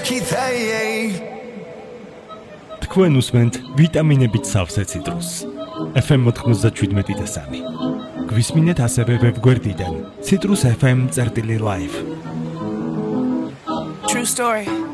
თქვენ უსმენთ ვიტამინებით სავსე ციტრუსს. FM 97.3. გვისმინეთ ასევე ვებგვერდიდან citrusfm.live. True story.